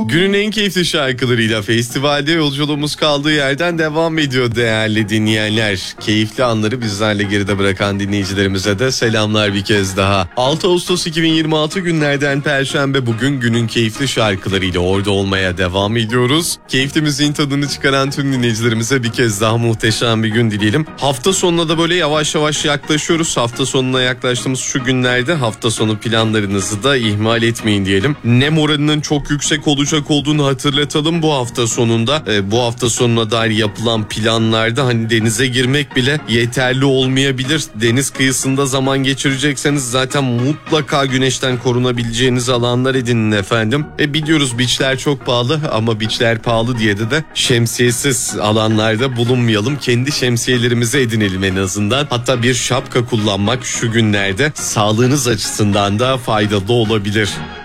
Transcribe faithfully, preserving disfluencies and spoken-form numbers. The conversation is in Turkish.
Günün en keyifli şarkılarıyla festivalde yolculuğumuz kaldığı yerden devam ediyor değerli dinleyenler. Keyifli anları bizlerle geride bırakan dinleyicilerimize de selamlar bir kez daha. altı Ağustos iki bin yirmi altı günlerden Perşembe, bugün günün keyifli şarkılarıyla orada olmaya devam ediyoruz. Keyifli müziğin tadını çıkaran tüm dinleyicilerimize bir kez daha muhteşem bir gün dileyelim. Hafta sonuna da böyle yavaş yavaş yaklaşıyoruz. Hafta sonuna yaklaştığımız şu günlerde hafta sonu planlarınızı da ihmal etmeyin diyelim. Nem oranının çok yüksek olacak olduğunu hatırlatalım bu hafta sonunda. E, bu hafta sonuna dair yapılan planlarda hani denize girmek bile yeterli olmayabilir. Deniz kıyısında zaman geçirecekseniz zaten mutlaka güneşten korunabileceğiniz alanlar edinin efendim. E biliyoruz beachler çok pahalı ama beachler pahalı diye de, de şemsiyesiz alanlarda bulunmayalım. Kendi şemsiyelerimizi edinelim en azından. Hatta bir şapka kullanmak şu günlerde sağlığınız açısından da faydalı olabilir.